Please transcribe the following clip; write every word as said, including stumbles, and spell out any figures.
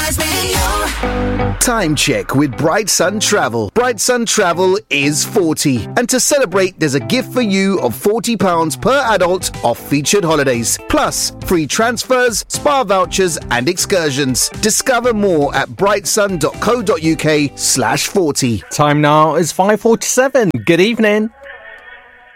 Sunrise Radio. Time check with Bright Sun Travel. Bright Sun Travel is forty. And to celebrate, there's a gift for you of forty pounds per adult off featured holidays. Plus, free transfers, spa vouchers and excursions. Discover more at brightsun.co.uk slash 40. Time now is five forty-seven. Good evening.